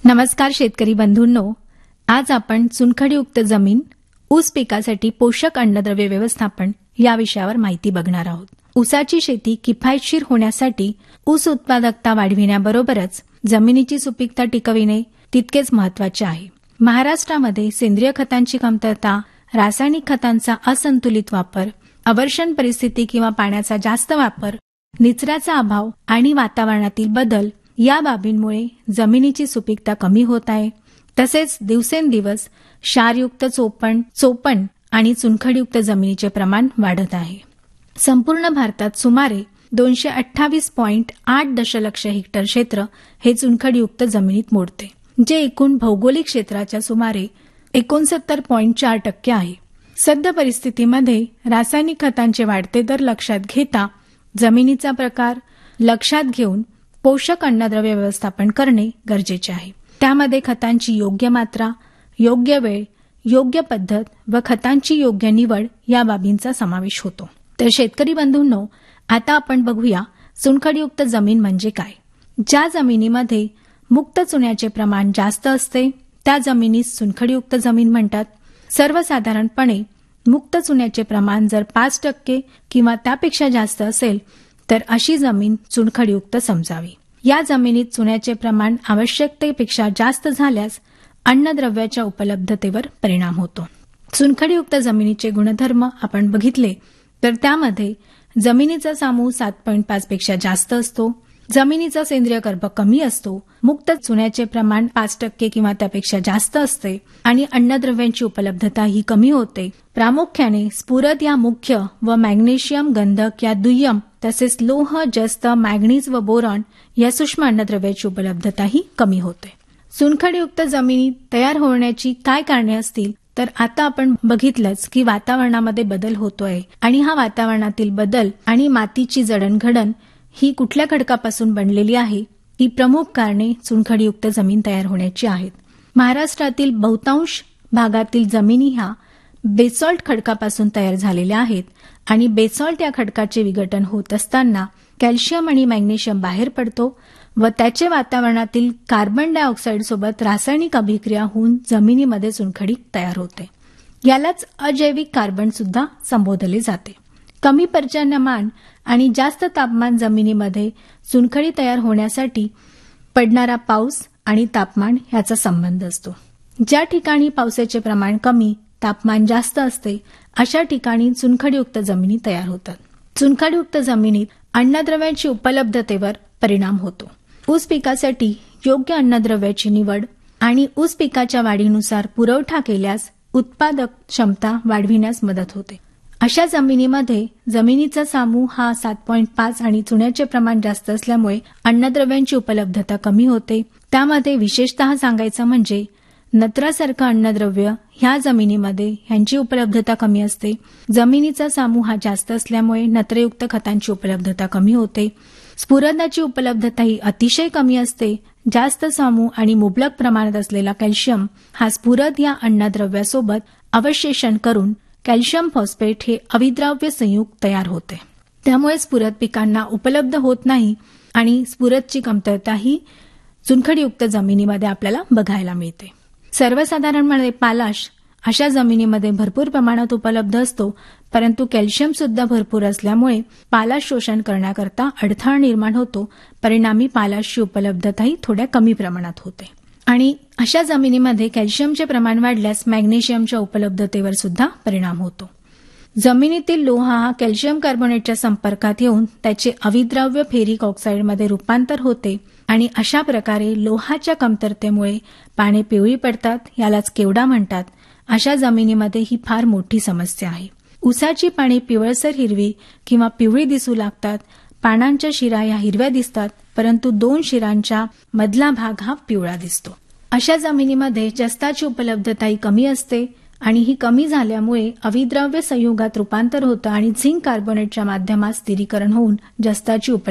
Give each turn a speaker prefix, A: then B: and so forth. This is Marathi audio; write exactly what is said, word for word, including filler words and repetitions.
A: नमस्कार शेतकरी बंधूंनो, आज आपण चुनखडीयुक्त जमीन, ऊस पिकासाठी पोषक अन्नद्रव्य व्यवस्थापन या विषयावर माहिती बघणार आहोत. ऊसाची शेती किफायतशीर होण्यासाठी ऊस उत्पादकता वाढविण्याबरोबरच जमिनीची सुपीकता टिकविणे तितकेच महत्त्वाचे आहे. महाराष्ट्रामध्ये सेंद्रिय खतांची कमतरता, रासायनिक खतांचा असंतुलित वापर, अवर्षण परिस्थिती किंवा पाण्याचा जास्त वापर, निचऱ्याचा अभाव आणि वातावरणातील बदल या बाबींमुळे जमिनीची सुपीकता कमी होत आहे. तसेच दिवसेंदिवस क्षारयुक्त चोपण चोपण आणि चुनखडीयुक्त जमिनीचे प्रमाण वाढत आहे. संपूर्ण भारतात सुमारे दोनशे अठ्ठावीस पॉइंट आठ दशलक्ष हेक्टर क्षेत्र हे चुनखडीयुक्त जमिनीत मोडते, जे एकूण भौगोलिक क्षेत्राच्या सुमारे एकोणसत्तर पॉइंट चार टक्के आहे. सद्य परिस्थितीमध्ये रासायनिक खतांचे वाढते दर लक्षात घेता जमिनीचा प्रकार लक्षात घेऊन पोषक अन्नद्रव्य व्यवस्थापन करणे गरजेचे आहे. त्यामध्ये खतांची योग्य मात्रा, योग्य वेळ, योग्य पद्धत व खतांची योग्य निवड या बाबींचा समावेश होतो. तर शेतकरी बंधूंनो, आता आपण बघूया चुनखडीयुक्त जमीन म्हणजे काय. ज्या जमिनीमध्ये मुक्त चुन्याचे प्रमाण जास्त असते त्या जमिनीस चुनखडीयुक्त जमीन म्हणतात. सर्वसाधारणपणे मुक्त चुन्याचे प्रमाण जर पाच टक्के किंवा त्यापेक्षा जास्त असेल तर अशी जमीन चुनखडीयुक्त समजावी. या जमिनीत चुन्याचे प्रमाण आवश्यकतेपेक्षा जास्त झाल्यास अन्नद्रव्याच्या उपलब्धतेवर परिणाम होतो. चुनखडीयुक्त जमिनीचे गुणधर्म आपण बघितले तर त्यामध्ये जमिनीचा सामू सात पॉइंट पाच पेक्षा जास्त असतो, जमिनीचा सेंद्रिय कर्ब कमी असतो, मुक्त चुन्याचे प्रमाण पाच टक्के किंवा त्यापेक्षा जास्त असते आणि अन्नद्रव्यांची उपलब्धता ही कमी होते. प्रामुख्याने स्फुरद या मुख्य व मॅग्नेशियम, गंधक या दुय्यम तसेच लोह, जस्त, मॅग्नीज व बोरॉन या सूक्ष्म अन्नद्रव्याची उपलब्धता ही कमी होते. चुनखडीयुक्त जमिनी तयार होण्याची काय कारणे असतील तर आता आपण बघितलंच की वातावरणामध्ये बदल होतोय आणि हा वातावरणातील बदल आणि मातीची जडणघडण ही कुठल्या खडकापासून बनलेली आहे ही प्रमुख कारणे चुनखडीयुक्त जमीन तयार होण्याची आहेत. महाराष्ट्रातील बहुतांश भागातील जमिनी ह्या बेसॉल्ट खडकापासून तयार झालेल्या आहेत आणि बेसॉल्ट या खडकाचे विघटन होत असताना कॅल्शियम आणि मॅग्नेशियम बाहेर पडतो व त्याचे वातावरणातील कार्बन डायऑक्साईड सोबत रासायनिक अभिक्रिया होऊन जमिनीमध्ये चुनखडी तयार होते. यालाच अजैविक कार्बन सुद्धा संबोधले जाते. कमी पर्जन्यमान आणि जास्त तापमान जमिनीमध्ये चुनखडी तयार होण्यासाठी पडणारा पाऊस आणि तापमान याचा संबंध असतो. ज्या ठिकाणी पावसाचे प्रमाण कमी, तापमान जास्त असते अशा ठिकाणी चुनखडीयुक्त जमिनी तयार होतात. चुनखडीयुक्त जमिनीत अन्नद्रव्यांची उपलब्धतेवर परिणाम होतो. ऊस पिकासाठी योग्य अन्नद्रव्याची निवड आणि ऊस पिकाच्या वाढीनुसार पुरवठा केल्यास उत्पादक क्षमता वाढविण्यास मदत होते. अशा जमिनीमध्ये जमिनीचा सामू हा सात पॉइंट पाच आणि चुन्याचे प्रमाण जास्त असल्यामुळे अन्नद्रव्यांची उपलब्धता कमी होते. त्यामध्ये विशेषतः सांगायचं म्हणजे नत्रासारखं अन्नद्रव्य ह्या जमिनीमध्ये ह्यांची उपलब्धता कमी असते. जमिनीचा सामू हा जास्त असल्यामुळे नत्रयुक्त खतांची उपलब्धता कमी होते. स्फुरदाची उपलब्धता ही अतिशय कमी असते. जास्त सामू आणि मुबलक प्रमाणात असलेला कॅल्शियम हा स्फुरद या अन्नद्रव्यासोबत अवशेषण करून कॅल्शियम फॉस्फेट हे अविद्राव्य संयुग तयार होते. त्यामुळे स्फुरद पिकांना उपलब्ध होत नाही आणि स्फुरदची कमतरता ही चुनखडीयुक्त जमिनीमध्ये आपल्याला बघायला मिळते. सर्वसाधारणपणे पालाश अशा जमिनीमध्ये भरपूर प्रमाणात उपलब्ध असतो, परंतु कॅल्शियम सुद्धा भरपूर असल्यामुळे पालाश शोषण करण्याकरता अडथळा निर्माण होतो. परिणामी पालाशची उपलब्धताही थोड्या कमी प्रमाणात होते आणि अशा जमिनीमध्ये कॅल्शियमचे प्रमाण वाढल्यास मॅग्नेशियमच्या उपलब्धतेवर सुद्धा परिणाम होतो. जमिनीतील लोहा हा कॅल्शियम कार्बोनेटच्या संपर्कात येऊन त्याचे अविद्राव्य फेरिक ऑक्साईडमध्ये रूपांतर होते आणि अशा प्रकारे लोहाच्या कमतरतेमुळे पाने पिवळी पडतात, यालाच केवडा म्हणतात. अशा जमिनीमध्ये ही फार मोठी समस्या आहे. ऊसाची पाने पिवळसर हिरवी किंवा पिवळी दिसू लागतात. पानांच्या शिरा या हिरव्या दिसतात, परंतु दोन शिरांच्या मधला भाग हा पिवळा दिसतो. अशा जमिनीमध्ये जस्ताची उपलब्धताही कमी असते आणि ही कमी झाल्यामुळे अविद्राव्य संयुगात रूपांतर होतं आणि झिंक कार्बोनेटच्या माध्यमात स्थिरीकरण होऊन जस्ताची उपलब्धता